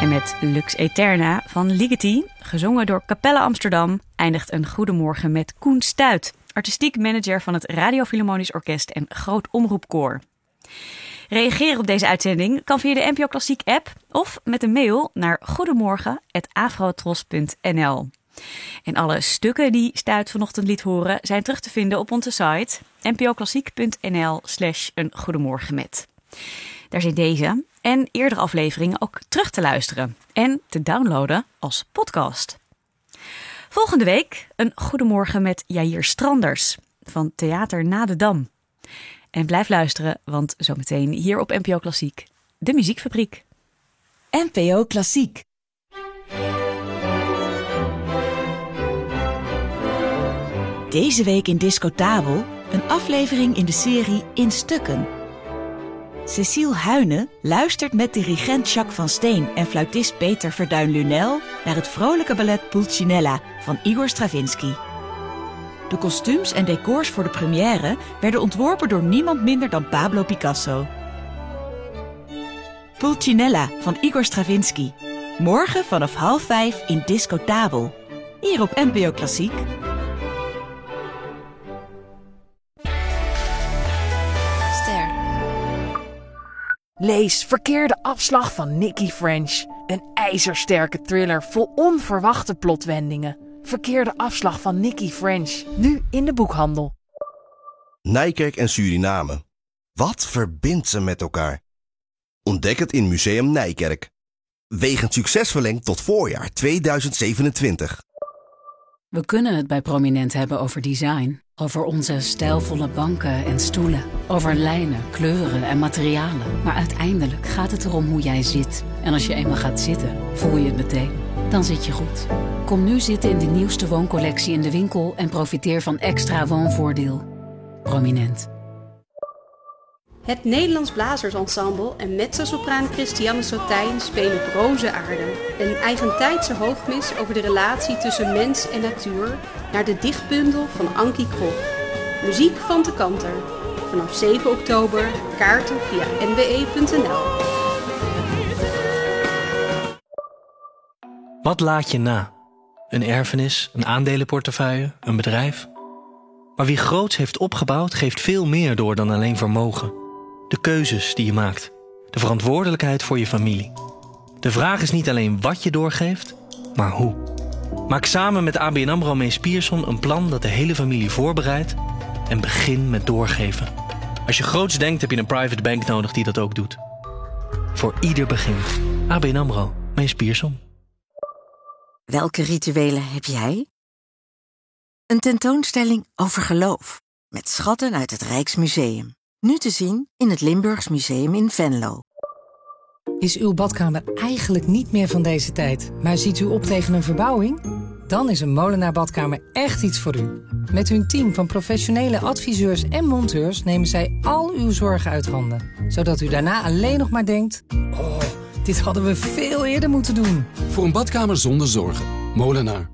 En met Lux Eterna van Ligeti, gezongen door Capelle Amsterdam, eindigt een goedemorgen met Koen Stuit, artistiek manager van het Radio Philharmonisch Orkest en Groot Omroepkoor. Reageren op deze uitzending kan via de NPO Klassiek app of met een mail naar goedemorgen@afrotros.nl. En alle stukken die Stuit vanochtend liet horen zijn terug te vinden op onze site npoklassiek.nl/eengoedemorgenmet. Daar zijn deze en eerdere afleveringen ook terug te luisteren en te downloaden als podcast. Volgende week een goedemorgen met Jair Stranders van Theater Na de Dam. En blijf luisteren, want zometeen hier op NPO Klassiek, de Muziekfabriek. NPO Klassiek. Deze week in Discotabel een aflevering in de serie In Stukken. Cécile Huyne luistert met dirigent Jacques van Steen en fluitist Peter Verduin-Lunel naar het vrolijke ballet Pulcinella van Igor Stravinsky. De kostuums en decors voor de première werden ontworpen door niemand minder dan Pablo Picasso. Pulcinella van Igor Stravinsky. Morgen vanaf 4:30 in Discotabel. Hier op NPO Klassiek. Lees Verkeerde afslag van Nicky French. Een ijzersterke thriller vol onverwachte plotwendingen. Verkeerde afslag van Nicky French. Nu in de boekhandel. Nijkerk en Suriname. Wat verbindt ze met elkaar? Ontdek het in Museum Nijkerk. Wegend succes verlengd tot voorjaar 2027. We kunnen het bij Prominent hebben over design. Over onze stijlvolle banken en stoelen. Over lijnen, kleuren en materialen. Maar uiteindelijk gaat het erom hoe jij zit. En als je eenmaal gaat zitten, voel je het meteen. Dan zit je goed. Kom nu zitten in de nieuwste wooncollectie in de winkel en profiteer van extra woonvoordeel. Prominent. Het Nederlands Blazersensemble en mezzosopraan Christiane Sotijn spelen Broze Aarde. Een eigentijdse hoogmis over de relatie tussen mens en natuur naar de dichtbundel van Ankie Krop. Muziek van de Kanter. Vanaf 7 oktober, kaarten via nbe.nl. Wat laat je na? Een erfenis, een aandelenportefeuille, een bedrijf? Maar wie groots heeft opgebouwd, geeft veel meer door dan alleen vermogen. De keuzes die je maakt. De verantwoordelijkheid voor je familie. De vraag is niet alleen wat je doorgeeft, maar hoe. Maak samen met ABN AMRO Mees Pierson een plan dat de hele familie voorbereidt en begin met doorgeven. Als je groots denkt, heb je een private bank nodig die dat ook doet. Voor ieder begin. ABN AMRO Mees Pierson. Welke rituelen heb jij? Een tentoonstelling over geloof. Met schatten uit het Rijksmuseum. Nu te zien in het Limburgs Museum in Venlo. Is uw badkamer eigenlijk niet meer van deze tijd, maar ziet u op tegen een verbouwing? Dan is een Molenaar badkamer echt iets voor u. Met hun team van professionele adviseurs en monteurs nemen zij al uw zorgen uit handen. Zodat u daarna alleen nog maar denkt: oh, dit hadden we veel eerder moeten doen. Voor een badkamer zonder zorgen. Molenaar.